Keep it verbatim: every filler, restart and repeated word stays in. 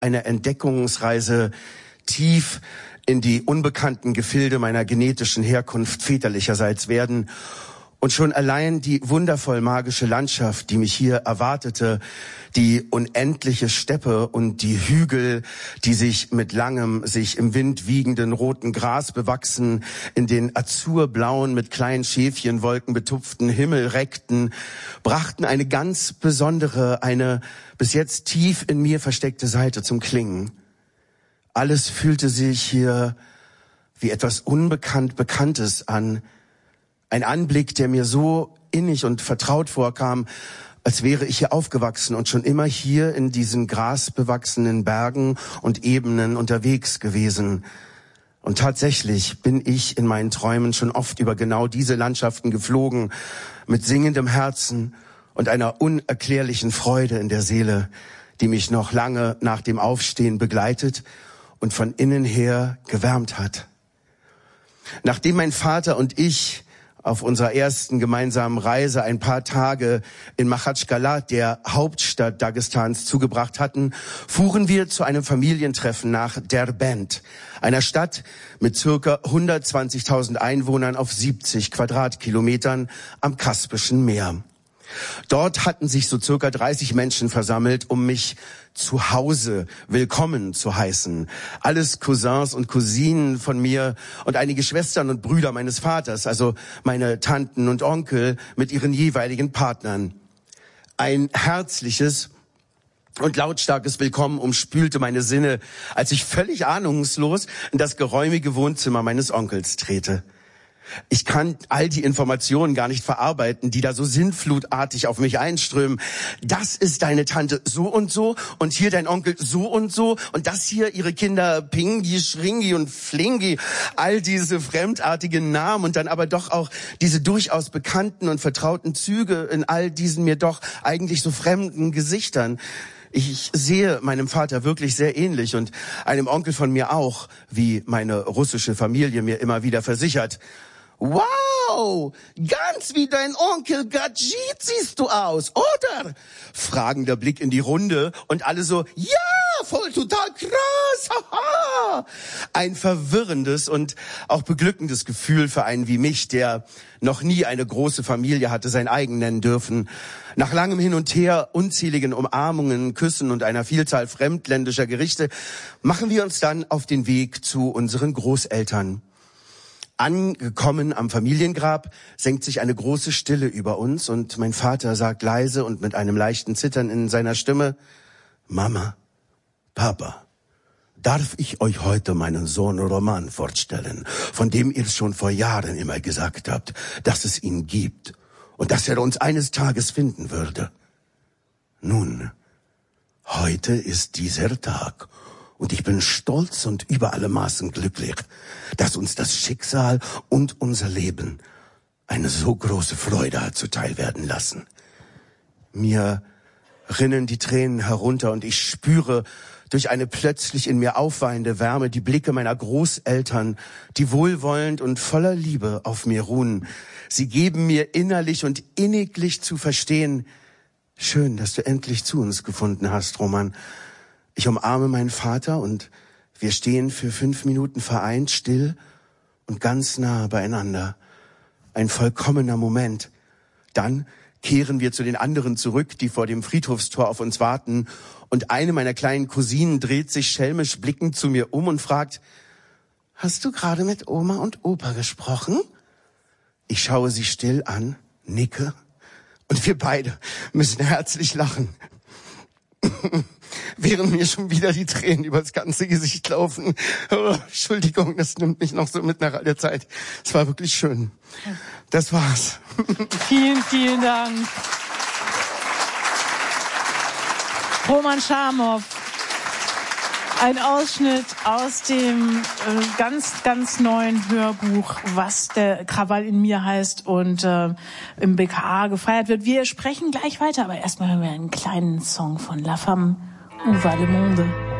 eine Entdeckungsreise tief in die unbekannten Gefilde meiner genetischen Herkunft väterlicherseits werden. Und schon allein die wundervoll magische Landschaft, die mich hier erwartete, die unendliche Steppe und die Hügel, die sich mit langem, sich im Wind wiegenden roten Gras bewachsen, in den azurblauen, mit kleinen Schäfchenwolken betupften Himmel reckten, brachten eine ganz besondere, eine bis jetzt tief in mir versteckte Seite zum Klingen. Alles fühlte sich hier wie etwas unbekannt Bekanntes an. Ein Anblick, der mir so innig und vertraut vorkam, als wäre ich hier aufgewachsen und schon immer hier in diesen grasbewachsenen Bergen und Ebenen unterwegs gewesen. Und tatsächlich bin ich in meinen Träumen schon oft über genau diese Landschaften geflogen, mit singendem Herzen und einer unerklärlichen Freude in der Seele, die mich noch lange nach dem Aufstehen begleitet und von innen her gewärmt hat. Nachdem mein Vater und ich auf unserer ersten gemeinsamen Reise ein paar Tage in Machatschkala, der Hauptstadt Dagestans, zugebracht hatten, fuhren wir zu einem Familientreffen nach Derbent, einer Stadt mit circa hundertzwanzigtausend Einwohnern auf siebzig Quadratkilometern am Kaspischen Meer. Dort hatten sich so circa dreißig Menschen versammelt, um mich zu Hause willkommen zu heißen. Alles Cousins und Cousinen von mir und einige Schwestern und Brüder meines Vaters, also meine Tanten und Onkel mit ihren jeweiligen Partnern. Ein herzliches und lautstarkes Willkommen umspülte meine Sinne, als ich völlig ahnungslos in das geräumige Wohnzimmer meines Onkels trete. Ich kann all die Informationen gar nicht verarbeiten, die da so sinnflutartig auf mich einströmen. Das ist deine Tante so und so und hier dein Onkel so und so und das hier ihre Kinder Pingi, Schringi und Flingi. All diese fremdartigen Namen und dann aber doch auch diese durchaus bekannten und vertrauten Züge in all diesen mir doch eigentlich so fremden Gesichtern. Ich sehe meinem Vater wirklich sehr ähnlich und einem Onkel von mir auch, wie meine russische Familie mir immer wieder versichert. Wow, ganz wie dein Onkel Gadjit siehst du aus, oder? Fragender Blick in die Runde und alle so, ja, voll total krass, haha. Ein verwirrendes und auch beglückendes Gefühl für einen wie mich, der noch nie eine große Familie hatte sein eigen nennen dürfen. Nach langem Hin und Her, unzähligen Umarmungen, Küssen und einer Vielzahl fremdländischer Gerichte machen wir uns dann auf den Weg zu unseren Großeltern. Angekommen am Familiengrab senkt sich eine große Stille über uns und mein Vater sagt leise und mit einem leichten Zittern in seiner Stimme, Mama, Papa, darf ich euch heute meinen Sohn Roman vorstellen, von dem ihr schon vor Jahren immer gesagt habt, dass es ihn gibt und dass er uns eines Tages finden würde. Nun, heute ist dieser Tag. Und ich bin stolz und über alle Maßen glücklich, dass uns das Schicksal und unser Leben eine so große Freude hat zuteil werden lassen. Mir rinnen die Tränen herunter und ich spüre durch eine plötzlich in mir aufwallende Wärme die Blicke meiner Großeltern, die wohlwollend und voller Liebe auf mir ruhen. Sie geben mir innerlich und inniglich zu verstehen, schön, dass du endlich zu uns gefunden hast, Roman. Ich umarme meinen Vater und wir stehen für fünf Minuten vereint, still und ganz nah beieinander. Ein vollkommener Moment. Dann kehren wir zu den anderen zurück, die vor dem Friedhofstor auf uns warten. Und eine meiner kleinen Cousinen dreht sich schelmisch blickend zu mir um und fragt, hast du gerade mit Oma und Opa gesprochen? Ich schaue sie still an, nicke und wir beide müssen herzlich lachen. Während mir schon wieder die Tränen übers ganze Gesicht laufen. Oh, Entschuldigung, das nimmt mich noch so mit nach all der Zeit. Es war wirklich schön. Das war's. Vielen, vielen Dank. Roman Schamow. Ein Ausschnitt aus dem äh, ganz, ganz neuen Hörbuch, was der Krawall in mir heißt und äh, im B K A gefeiert wird. Wir sprechen gleich weiter, aber erstmal hören wir einen kleinen Song von La Femme ou va le monde.